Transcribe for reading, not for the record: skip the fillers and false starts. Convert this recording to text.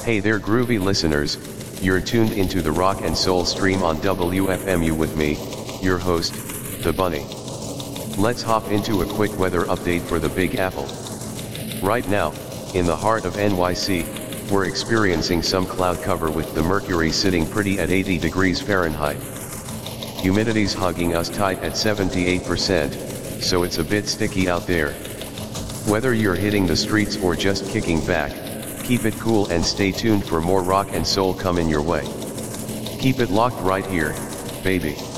Hey there groovy listeners, you're tuned into the rock and soul stream on WFMU with me, your host, The Bunny. Let's hop into a quick weather update for the Big Apple. Right now, in the heart of NYC, we're experiencing some cloud cover with the mercury sitting pretty at 80 degrees Fahrenheit. Humidity's hugging us tight at 78%, so it's a bit sticky out there. Whether you're hitting the streets or just kicking back, keep it cool and stay tuned for more rock and soul coming your way. Keep it locked right here, baby.